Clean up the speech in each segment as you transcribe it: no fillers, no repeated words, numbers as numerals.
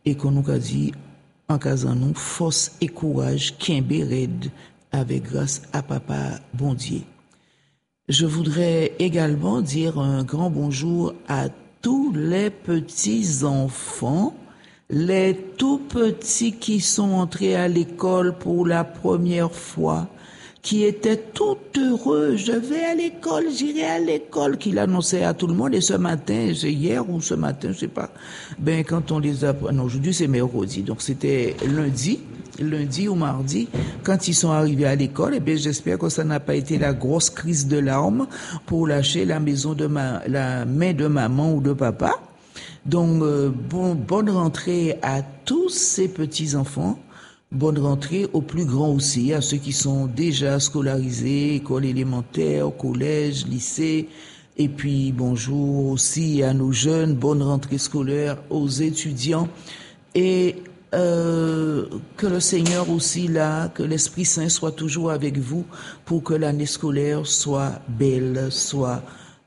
et qu'on nous a dit, en casant nous, force et courage, qu'imbe raide, avec grâce à Papa Bondier. Je voudrais également dire un grand bonjour à tous les petits-enfants, les tout petits qui sont entrés à l'école pour la première fois, qui étaient tout heureux. Je vais à l'école, j'irai à l'école, qu'il annonçait à tout le monde. Et ce matin, c'est hier ou ce matin, je sais pas. Ben, quand on les a, non, aujourd'hui c'est mercredi. Donc c'était lundi ou mardi, quand ils sont arrivés à l'école, eh bien, j'espère que ça n'a pas été la grosse crise de larmes pour lâcher la main de maman ou de papa. Donc, bonne rentrée à tous ces petits-enfants. Bonne rentrée aux plus grands aussi, à ceux qui sont déjà scolarisés, école élémentaire, collège, lycée. Et puis, bonjour aussi à nos jeunes. Bonne rentrée scolaire aux étudiants. Et que le Seigneur aussi là, que l'Esprit Saint soit toujours avec vous pour que l'année scolaire soit belle, soit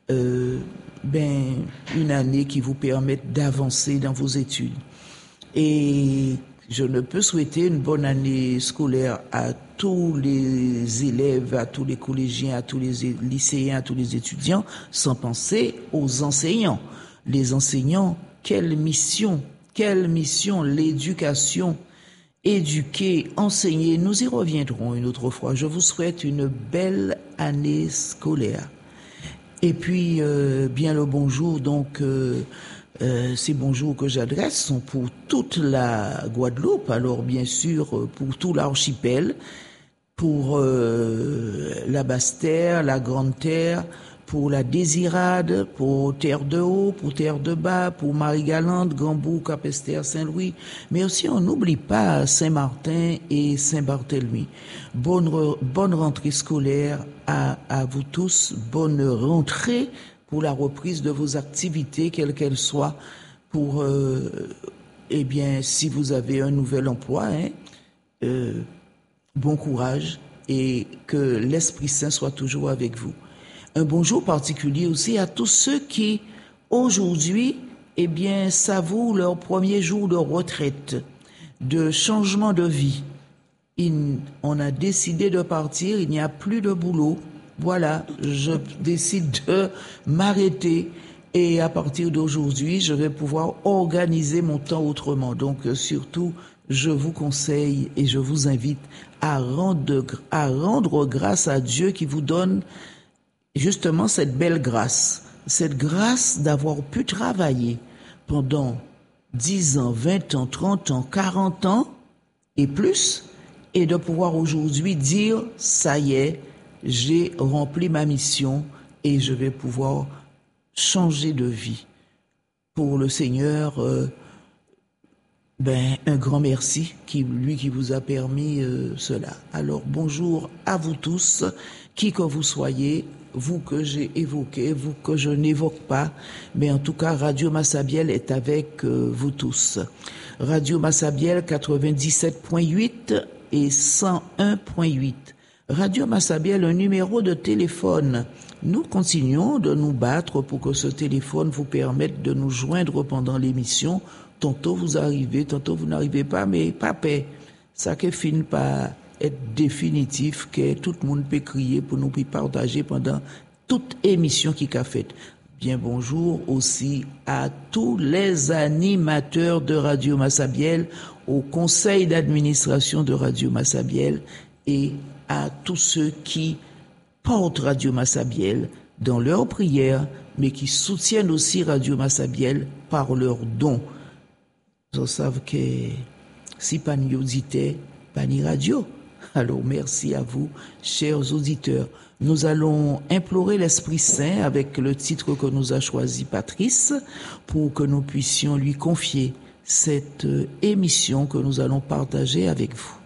une année qui vous permette d'avancer dans vos études. Et je ne peux souhaiter une bonne année scolaire à tous les élèves, à tous les collégiens, à tous les lycéens, à tous les étudiants, sans penser aux enseignants. Les enseignants, quelle mission, l'éducation, éduquer, enseigner. Nous y reviendrons une autre fois. Je vous souhaite une belle année scolaire. Et puis, bien le bonjour, donc, ces bonjours que j'adresse sont pour toute la Guadeloupe, alors bien sûr pour tout l'archipel, pour la Basse-Terre, la Grande-Terre, pour la Désirade, pour Terre de Haut, pour Terre de Bas, pour Marie-Galante, Gambou, Capesterre, Saint-Louis, mais aussi on n'oublie pas Saint-Martin et Saint-Barthélemy. Bonne rentrée scolaire à vous tous, bonne rentrée pour la reprise de vos activités, quelles qu'elles soient, pour, si vous avez un nouvel emploi, bon courage et que l'Esprit Saint soit toujours avec vous. Un bonjour particulier aussi à tous ceux qui, aujourd'hui, savourent leur premier jour de retraite, de changement de vie. On a décidé de partir, il n'y a plus de boulot. Voilà, je décide de m'arrêter et à partir d'aujourd'hui, je vais pouvoir organiser mon temps autrement. Donc, surtout, je vous conseille et je vous invite à rendre grâce à Dieu qui vous donne justement cette belle grâce d'avoir pu travailler pendant 10 ans, 20 ans, 30 ans, 40 ans et plus, et de pouvoir aujourd'hui dire, ça y est, j'ai rempli ma mission et je vais pouvoir changer de vie. Pour le Seigneur, un grand merci, lui qui vous a permis cela. Alors bonjour à vous tous, qui que vous soyez, vous que j'ai évoqué, vous que je n'évoque pas, mais en tout cas Radio Massabielle est avec vous tous. Radio Massabielle 97.8 et 101.8. Radio Massabielle, un numéro de téléphone. Nous continuons de nous battre pour que ce téléphone vous permette de nous joindre pendant l'émission. Tantôt vous arrivez, tantôt vous n'arrivez pas, mais pas paix. Ça qui finit par être définitif, que tout le monde peut crier pour nous partager pendant toute émission qui qu'a faite. Bien bonjour aussi à tous les animateurs de Radio Massabielle, au conseil d'administration de Radio Massabielle et à tous ceux qui portent Radio Massabielle dans leurs prières, mais qui soutiennent aussi Radio Massabielle par leurs dons. Vous savez que si pas ni auditeurs, pas ni radio. Alors merci à vous, chers auditeurs. Nous allons implorer l'Esprit Saint avec le titre que nous a choisi Patrice pour que nous puissions lui confier cette émission que nous allons partager avec vous.